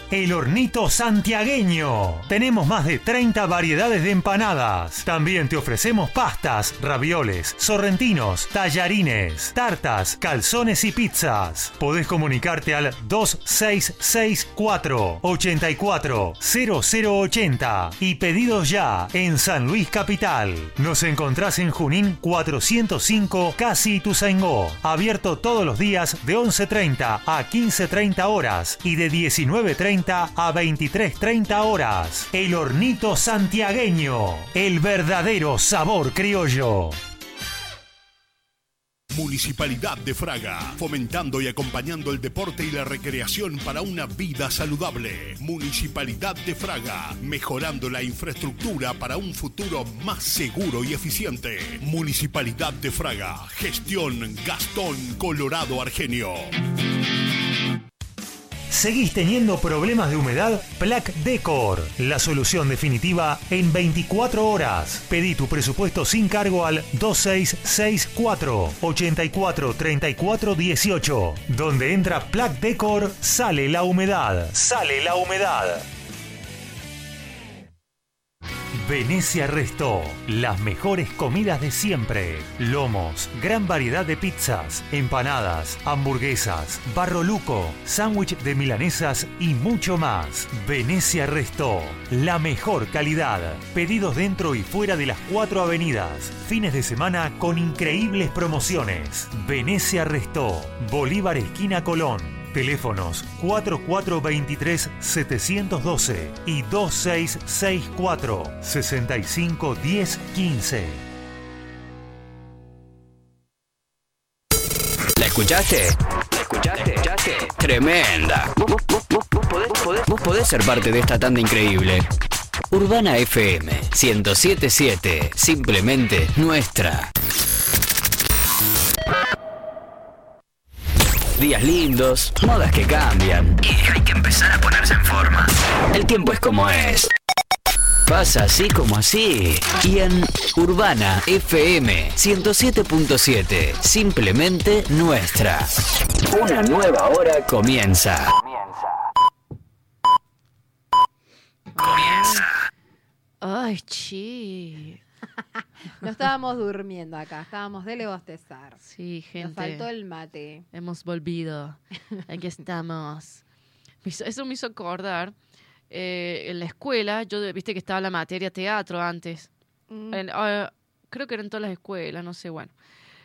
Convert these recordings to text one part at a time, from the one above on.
El Hornito Santiagueño. Tenemos más de 30 variedades de empanadas. También te ofrecemos pastas, ravioles, sorrentinos, tallarines, tartas, calzones y pizzas. Podés comunicarte al 2664 84 0080 y pedidos ya en San Luis Capital. Nos encontrás en Junín 405 Casi Ituzaingó. Abierto todos los días de 11:30 a 15:30 horas y de 19:30 a 23:30 horas. El Hornito Santiagueño, el verdadero sabor criollo. Municipalidad de Fraga, fomentando y acompañando el deporte y la recreación para una vida saludable. Municipalidad de Fraga, mejorando la infraestructura para un futuro más seguro y eficiente. Municipalidad de Fraga, gestión Gastón Colorado Argenio. ¿Seguís teniendo problemas de humedad? Plac Decor, la solución definitiva en 24 horas. Pedí tu presupuesto sin cargo al 2664 84 34 18. Donde entra Plac Decor, sale la humedad. Sale la humedad. Venecia Restó, las mejores comidas de siempre. Lomos, gran variedad de pizzas, empanadas, hamburguesas, barro luco, sándwich de milanesas y mucho más. Venecia Restó, la mejor calidad. Pedidos dentro y fuera de las 4 avenidas. Fines de semana con increíbles promociones. Venecia Restó, Bolívar esquina Colón. Teléfonos 4423-712 y 2664-651015. ¿La escuchaste? ¿La escuchaste? Tremenda. Vos podés ser parte de esta tanda increíble. Urbana FM 107.7, simplemente nuestra. Días lindos, modas que cambian y hay que empezar a ponerse en forma. El tiempo es como es. Pasa así como así. Y en Urbana FM 107.7, simplemente nuestra. Una nueva hora comienza. Ay, chi. No estábamos durmiendo acá, estábamos de bostezar. Sí, gente. Nos faltó el mate. Hemos volvido. Aquí estamos. Eso me hizo acordar. En la escuela, viste que estaba la materia teatro antes. Creo que eran todas las escuelas, no sé, bueno.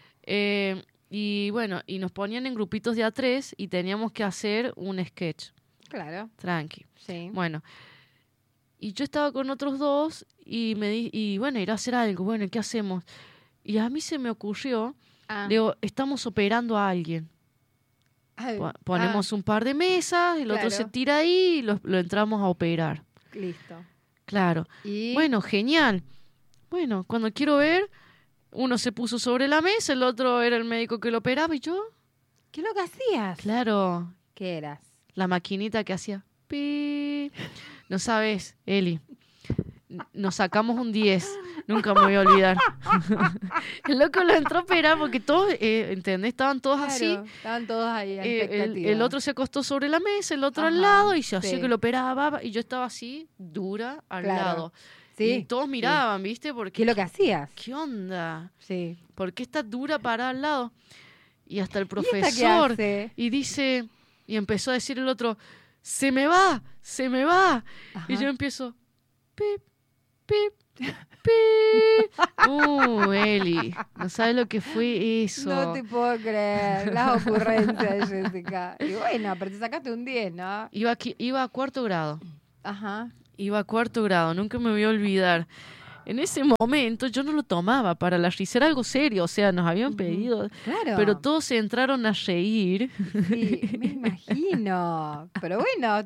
Y nos ponían en grupitos de A3 y teníamos que hacer un sketch. Claro. Tranqui. Sí. Bueno. Y yo estaba con otros dos y ir a hacer algo. Bueno, ¿qué hacemos? Y a mí se me ocurrió, digo, estamos operando a alguien. Ponemos un par de mesas, el otro se tira ahí y lo entramos a operar. Listo. Claro. ¿Y? Bueno, genial. Bueno, cuando quiero ver, uno se puso sobre la mesa, el otro era el médico que lo operaba y yo... ¿Qué es lo que hacías? Claro. ¿Qué eras? La maquinita que hacía... pi. No sabes, Eli. Nos sacamos un 10. Nunca me voy a olvidar. El loco lo entró a operar porque todos, ¿entendés? Estaban todos así. Estaban todos ahí a expectativa. El otro se acostó sobre la mesa, el otro al lado y se hacía que lo operaba. Y yo estaba así, dura, al lado. Sí, y todos miraban, ¿viste? Porque, ¿qué es lo que hacías? ¿Qué onda? Sí. ¿Por qué está dura parada al lado? Y hasta el profesor. Y dice, y empezó a decir el otro... ¡Se me va! ¡Se me va! Ajá. Y yo empiezo... ¡Pip! ¡Pip! ¡Pip! Eli, no sabes lo que fue eso. No te puedo creer. Las ocurrencias de Jessica. Y bueno, pero te sacaste un 10, ¿no? Iba a 4º grado. Ajá. Iba a 4º grado, nunca me voy a olvidar. En ese momento yo no lo tomaba para la risa, era algo serio, o sea, nos habían pedido, pero todos se entraron a reír. Sí, me imagino. Pero bueno,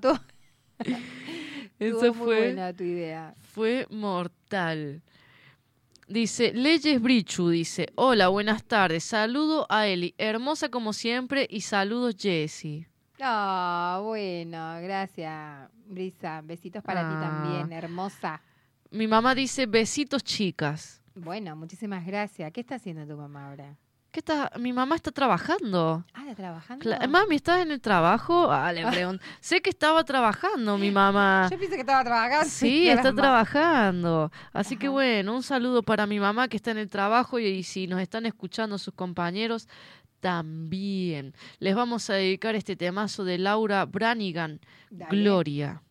eso muy buena tu idea. Fue mortal. Dice, Leyes Brichu, dice, hola, buenas tardes, saludo a Eli, hermosa como siempre y saludos Jessie. Bueno, gracias, Brisa, besitos para ti también, hermosa. Mi mamá dice, besitos chicas. Bueno, muchísimas gracias. ¿Qué está haciendo tu mamá ahora? Mi mamá está trabajando. Ah, ¿está trabajando? Mami, ¿estás en el trabajo? Le pregunto. Sé que estaba trabajando mi mamá. Yo pensé que estaba trabajando. Sí, está trabajando. Así que Ajá. bueno, un saludo para mi mamá que está en el trabajo y si nos están escuchando sus compañeros, también. Les vamos a dedicar este temazo de Laura Branigan, Dale. Gloria.